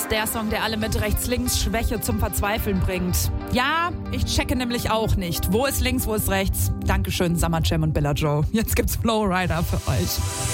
Riders, der Song, der alle mit Rechts-Links-Schwäche zum Verzweifeln bringt. Ja, ich checke nämlich auch nicht. Wo ist links, wo ist rechts? Dankeschön, Summer Jam und Bella Joe. Jetzt gibt's Flow Rider für euch.